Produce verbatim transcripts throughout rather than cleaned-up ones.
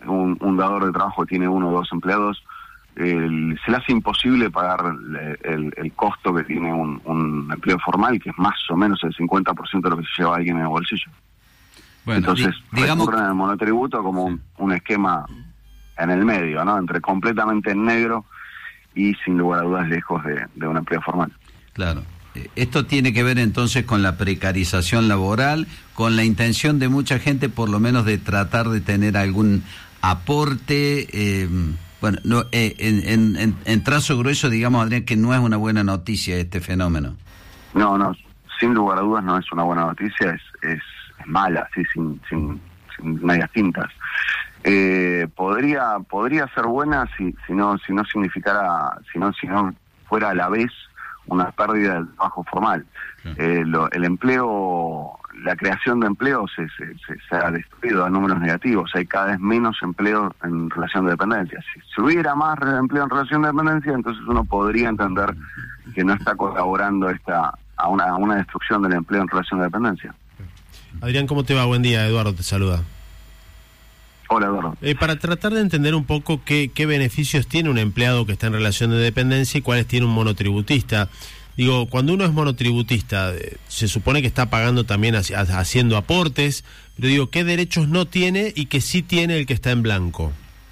un, un dador de trabajo que tiene uno o dos empleados, el, se le hace imposible pagar el, el, el costo que tiene un, un empleo formal, que es más o menos el cincuenta por ciento de lo que se lleva alguien en el bolsillo. Bueno, entonces di, digamos, recurren al monotributo como un, un esquema en el medio, ¿no? Entre completamente en negro y sin lugar a dudas lejos de, de un empleo formal. Claro. Esto tiene que ver entonces con la precarización laboral, con la intención de mucha gente por lo menos de tratar de tener algún aporte. Eh, bueno, no, eh, en, en, en trazo grueso, digamos, Adrián, que no es una buena noticia este fenómeno. No, no, sin lugar a dudas no es una buena noticia, es, es, es mala, sí, sin, sin, sin medias tintas. Eh, podría podría ser buena si si no si no significara si no si no fuera a la vez una pérdida del trabajo formal. Sí. Eh, lo, el empleo, la creación de empleo se, se, se, se ha destruido a números negativos. Hay cada vez menos empleo en relación de dependencia. Si, si hubiera más empleo en relación de dependencia, entonces uno podría entender que no está colaborando esta a una, a una destrucción del empleo en relación de dependencia. Adrián, ¿cómo te va? Buen día, Eduardo te saluda. Hola, Eduardo. Eh, para tratar de entender un poco qué, qué beneficios tiene un empleado que está en relación de dependencia y cuáles tiene un monotributista. Digo, cuando uno es monotributista, eh, se supone que está pagando también haci- haciendo aportes, pero digo, ¿qué derechos no tiene y que sí tiene el que está en blanco?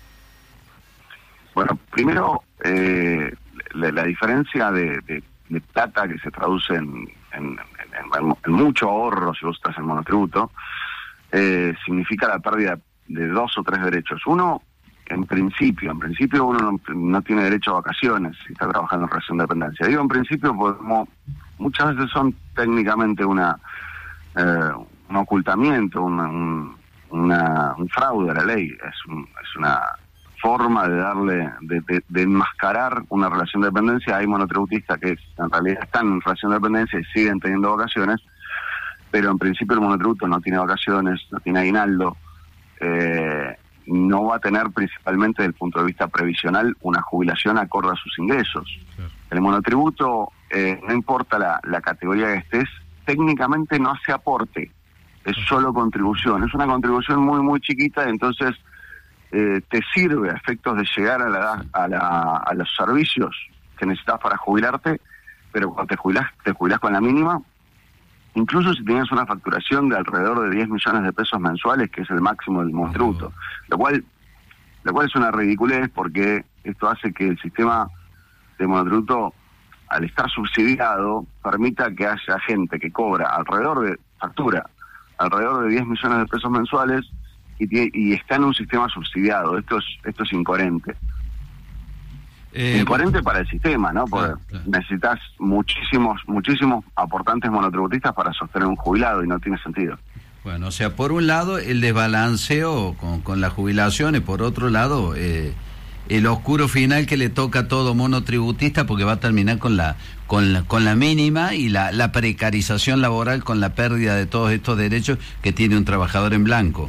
Bueno, primero, eh, la, la diferencia de, de, de plata que se traduce en, en, en, en mucho ahorro si vos estás en monotributo, eh, significa la pérdida de dos o tres derechos. Uno, en principio, en principio uno no, no tiene derecho a vacaciones si está trabajando en relación de dependencia. Digo en principio porque como muchas veces son técnicamente una eh, un ocultamiento, una, un, una, un fraude a la ley. Es, un, es una forma de darle, de, de, de enmascarar una relación de dependencia. Hay monotributistas que en realidad están en relación de dependencia y siguen teniendo vacaciones, pero en principio el monotributo no tiene vacaciones, no tiene aguinaldo. Eh, no va a tener principalmente desde el punto de vista previsional una jubilación acorde a sus ingresos. Claro. El monotributo, eh, no importa la, la categoría que estés, técnicamente no hace aporte, es solo contribución, es una contribución muy muy chiquita, entonces eh, te sirve a efectos de llegar a, la, a, la, a los servicios que necesitas para jubilarte, pero cuando te jubilás, te jubilás con la mínima. Incluso si tenías una facturación de alrededor de diez millones de pesos mensuales, que es el máximo del monotributo, lo cual lo cual es una ridiculez porque esto hace que el sistema de monotributo, al estar subsidiado, permita que haya gente que cobra alrededor de, factura, alrededor de diez millones de pesos mensuales y, y está en un sistema subsidiado. Esto es, esto es incoherente. Eh, incoherente para el sistema, ¿no? Porque claro, claro. necesitas muchísimos, muchísimos aportantes monotributistas para sostener un jubilado y no tiene sentido. Bueno, o sea, por un lado el desbalanceo con, con la jubilación y por otro lado eh, el oscuro final que le toca a todo monotributista porque va a terminar con la con la, con la mínima y la, la precarización laboral con la pérdida de todos estos derechos que tiene un trabajador en blanco.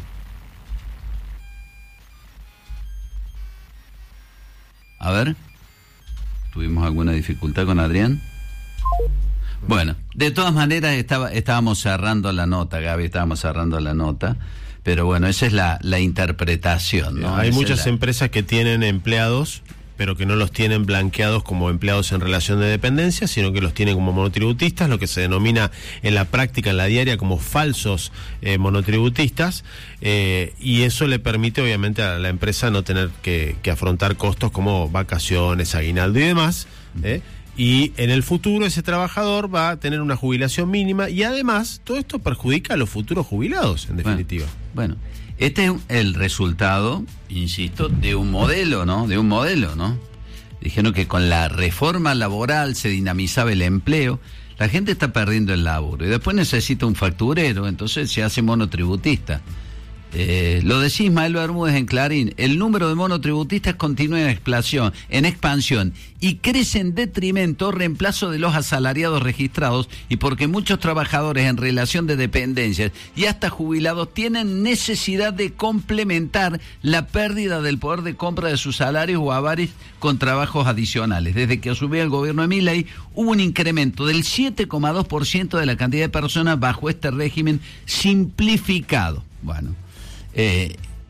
A ver, ¿tuvimos alguna dificultad con Adrián? Bueno, de todas maneras estaba, estábamos cerrando la nota, Gaby, estábamos cerrando la nota, pero bueno, esa es la, la interpretación, ¿no? Hay esa muchas la... empresas que tienen empleados, pero que no los tienen blanqueados como empleados en relación de dependencia, sino que los tienen como monotributistas, lo que se denomina en la práctica, en la diaria, como falsos eh, monotributistas, eh, y eso le permite obviamente a la empresa no tener que, que afrontar costos como vacaciones, aguinaldo y demás, ¿eh? Y en el futuro ese trabajador va a tener una jubilación mínima y además todo esto perjudica a los futuros jubilados, en definitiva. Bueno, bueno. Este es el resultado, insisto, de un modelo, ¿no? De un modelo, ¿no? Dijeron que con la reforma laboral se dinamizaba el empleo. La gente está perdiendo el laburo y después necesita un facturero, entonces se hace monotributista. Eh, lo decía Ismael Bermúdez en Clarín, el número de monotributistas continúa en expansión, en expansión y crece en detrimento o reemplazo de los asalariados registrados y porque muchos trabajadores en relación de dependencias y hasta jubilados tienen necesidad de complementar la pérdida del poder de compra de sus salarios o avales con trabajos adicionales. Desde que asumió el gobierno de Milei hubo un incremento del siete coma dos por ciento de la cantidad de personas bajo este régimen simplificado. Bueno, Eh,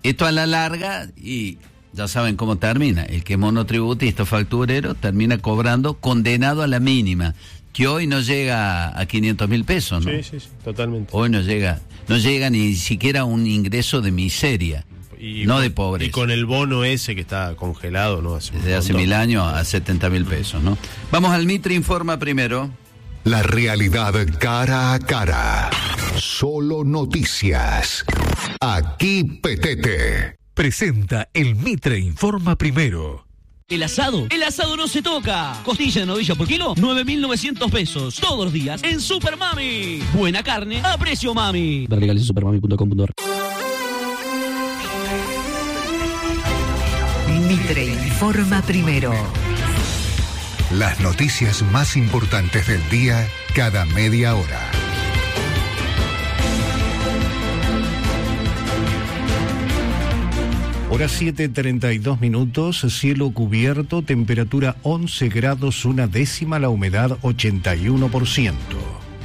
Esto a la larga, y ya saben cómo termina, el que es monotributista facturero termina cobrando condenado a la mínima, que hoy no llega a quinientos mil pesos, ¿no? Sí, sí, sí, totalmente. Hoy no llega, no llega ni siquiera a un ingreso de miseria, y no con, de pobreza. Y con el bono ese que está congelado, ¿no? Hace Desde hace mil años a setenta mil pesos, ¿no? Vamos al Mitre Informa primero. La realidad cara a cara. Solo noticias. Aquí Petete. Presenta el Mitre Informa primero. El asado, el asado no se toca. Costilla de novilla por kilo, nueve mil novecientos pesos. Todos los días en Super Mami. Buena carne a precio mami. Ver legales en supermami punto com punto a r. Mitre Informa primero. Las noticias más importantes del día cada media hora. Hora siete treinta y dos minutos, cielo cubierto, temperatura once grados, una décima, la humedad ochenta y uno por ciento.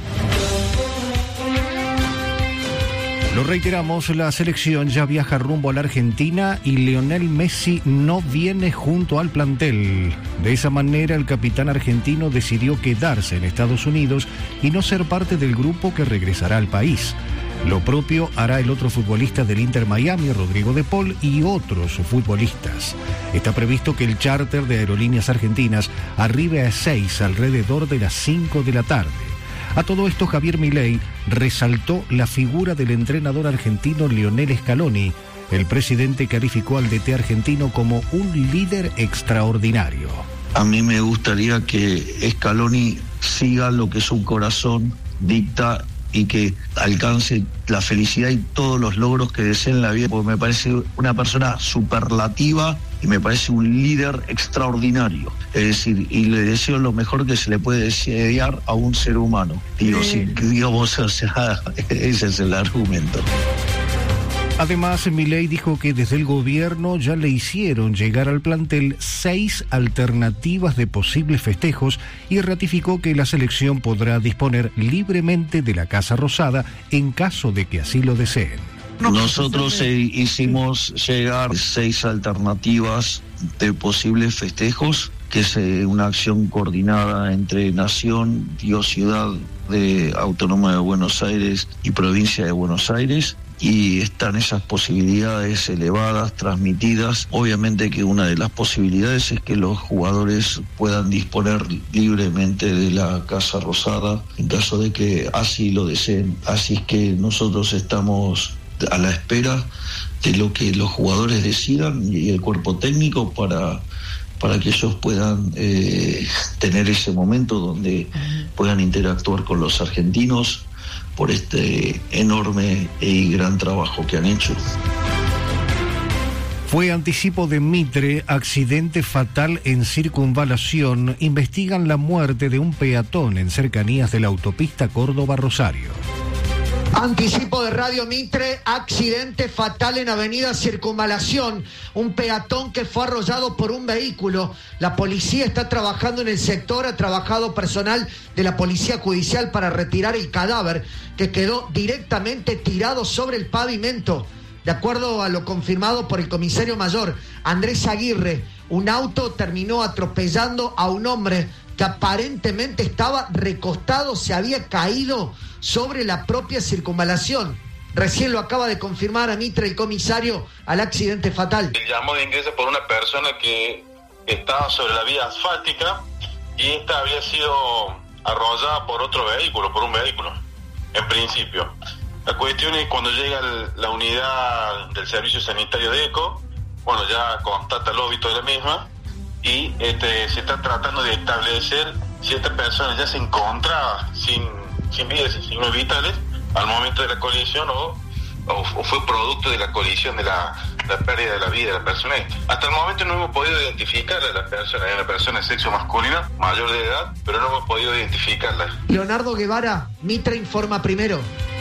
Lo reiteramos, la selección ya viaja rumbo a la Argentina y Lionel Messi no viene junto al plantel. De esa manera, el capitán argentino decidió quedarse en Estados Unidos y no ser parte del grupo que regresará al país. Lo propio hará el otro futbolista del Inter Miami, Rodrigo de Paul, y otros futbolistas. Está previsto que el charter de Aerolíneas Argentinas arribe a Ezeiza alrededor de las cinco de la tarde. A todo esto, Javier Milei resaltó la figura del entrenador argentino Lionel Scaloni. El presidente calificó al D T argentino como un líder extraordinario. A mí me gustaría que Scaloni siga lo que su corazón dicta y que alcance la felicidad y todos los logros que desee en la vida, porque me parece una persona superlativa y me parece un líder extraordinario. Es decir, y le deseo lo mejor que se le puede desear a un ser humano. Digo, sí. si, digamos, o sea, ese es el argumento. Además, Milei dijo que desde el gobierno ya le hicieron llegar al plantel seis alternativas de posibles festejos y ratificó que la selección podrá disponer libremente de la Casa Rosada en caso de que así lo deseen. Nosotros eh, hicimos llegar seis alternativas de posibles festejos, que es eh, una acción coordinada entre Nación y Ciudad de Autónoma de Buenos Aires y Provincia de Buenos Aires. Y están esas posibilidades elevadas, transmitidas. Obviamente que una de las posibilidades es que los jugadores puedan disponer libremente de la Casa Rosada en caso de que así lo deseen. Así es que nosotros estamos a la espera de lo que los jugadores decidan y el cuerpo técnico para, para que ellos puedan eh, tener ese momento donde puedan interactuar con los argentinos por este enorme y gran trabajo que han hecho. Fue anticipo de Mitre, accidente fatal en Circunvalación. Investigan la muerte de un peatón en cercanías de la autopista Córdoba-Rosario. Anticipo de Radio Mitre, accidente fatal en Avenida Circunvalación, un peatón que fue arrollado por un vehículo. La policía está trabajando en el sector, ha trabajado personal de la Policía Judicial para retirar el cadáver que quedó directamente tirado sobre el pavimento. De acuerdo a lo confirmado por el comisario mayor Andrés Aguirre, un auto terminó atropellando a un hombre que aparentemente estaba recostado, se había caído sobre la propia circunvalación. Recién lo acaba de confirmar a Mitre el comisario al accidente fatal. El llamado de ingreso por una persona que estaba sobre la vía asfáltica y esta había sido arrollada por otro vehículo, por un vehículo, en principio. La cuestión es cuando llega el, la unidad del servicio sanitario de ECO, bueno, ya constata el óbito de la misma y este, se está tratando de establecer si esta persona ya se encontraba sin, sin vida, sin signos vitales al momento de la colisión o, o, o fue producto de la colisión de la, la pérdida de la vida de la persona. Hasta el momento no hemos podido identificar a la persona, es una persona de sexo masculino, mayor de edad, pero no hemos podido identificarla. Leonardo Guevara, Mitre Informa primero.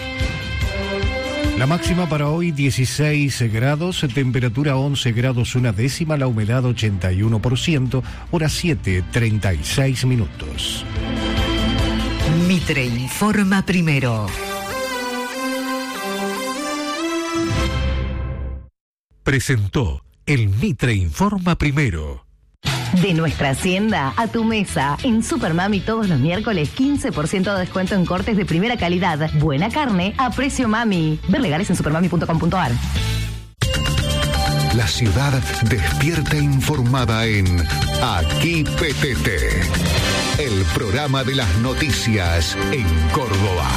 La máxima para hoy dieciséis grados, temperatura once grados una décima, la humedad ochenta y uno por ciento, hora siete treinta y seis minutos. Mitre Informa primero. presentó el Mitre Informa Primero. De nuestra hacienda a tu mesa. En Supermami todos los miércoles quince por ciento de descuento en cortes de primera calidad. Buena carne a precio mami. Ver legales en supermami punto com punto a r. La ciudad despierta informada en Aquí P T T, el programa de las noticias en Córdoba.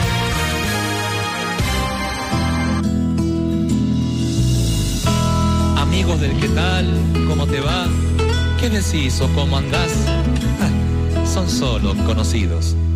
Amigos del ¿qué tal? ¿Cómo te va? ¿Qué decís o cómo andás? Ah, son solo conocidos.